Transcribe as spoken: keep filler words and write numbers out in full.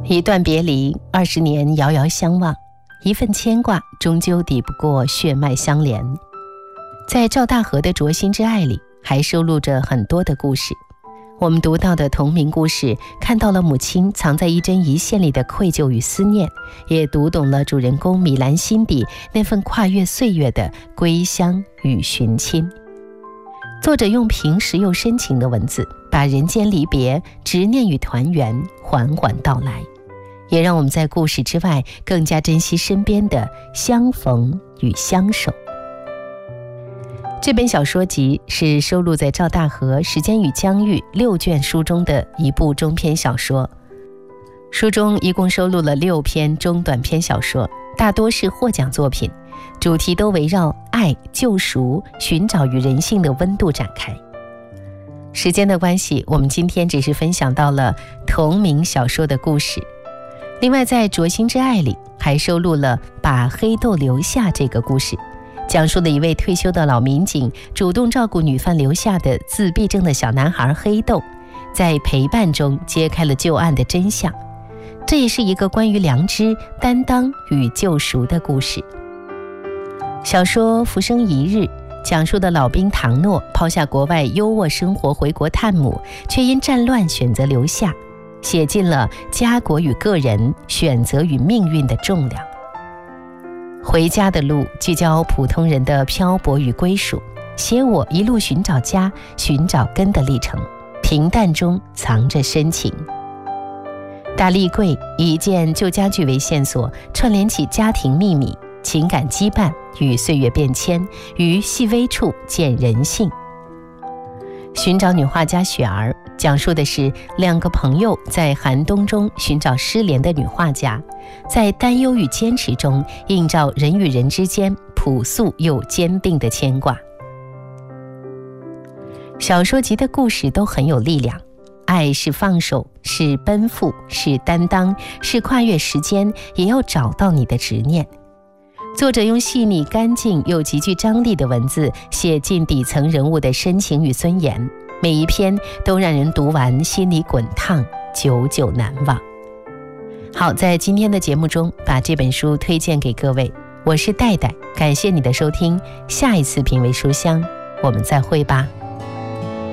一段别离，二十年遥遥相望，一份牵挂终究抵不过血脉相连。在赵大河的《灼心之爱》里，还收录着很多的故事。我们读到的同名故事，看到了母亲藏在一针一线里的愧疚与思念，也读懂了主人公米兰心底那份跨越岁月的归乡与寻亲。作者用平实又深情的文字，把人间离别、执念与团圆缓缓道来，也让我们在故事之外更加珍惜身边的相逢与相守。这本小说集是收录在赵大河《时间与疆域》六卷书中的一部中篇小说。书中一共收录了六篇中短篇小说，大多是获奖作品，主题都围绕爱、救赎、寻找与人性的温度展开。时间的关系，我们今天只是分享到了同名小说的故事。另外在《灼心之爱》里还收录了把黑豆留下这个故事，讲述了一位退休的老民警主动照顾女犯留下的自闭症的小男孩黑豆，在陪伴中揭开了旧案的真相。这也是一个关于良知、担当与救赎的故事。小说《浮生一日》讲述的老兵唐诺抛下国外优渥生活回国探母，却因战乱选择留下，写尽了家国与个人、选择与命运的重量。回家的路聚焦普通人的漂泊与归属，写我一路寻找家、寻找根的历程，平淡中藏着深情。大立柜以一件旧家具为线索，串联起家庭秘密、情感羁绊与岁月变迁，于细微处见人性。寻找女画家雪儿讲述的是两个朋友在寒冬中寻找失联的女画家，在担忧与坚持中映照人与人之间朴素又坚定的牵挂。小说集的故事都很有力量，爱是放手，是奔赴，是担当，是跨越时间，也要找到你的执念。作者用细腻干净又极具张力的文字，写尽底层人物的深情与尊严，每一篇都让人读完心里滚烫，久久难忘。好，在今天的节目中把这本书推荐给各位，我是戴戴，感谢你的收听，下一次品味书香我们再会吧。